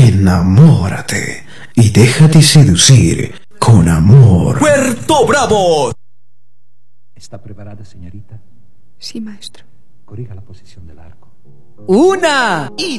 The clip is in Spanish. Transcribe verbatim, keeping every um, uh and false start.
Enamórate y déjate seducir con amor. ¡Puerto Bravo! ¿Está preparada, señorita? Sí, maestro. Corrija la posición del arco. Una y